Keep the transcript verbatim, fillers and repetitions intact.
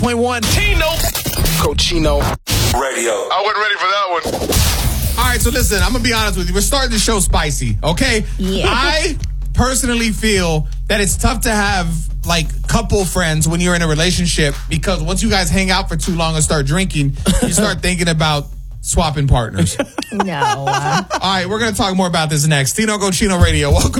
point one. Tino. Cochino Radio. I wasn't ready for that one. All right, so listen, I'm going to be honest with you. We're starting the show spicy, okay? Yeah. I personally feel that it's tough to have, like, couple friends when you're in a relationship because once you guys hang out for too long and start drinking, you start thinking about swapping partners. No. Uh, All right, we're going to talk more about this next. Tino Cochino Radio. Welcome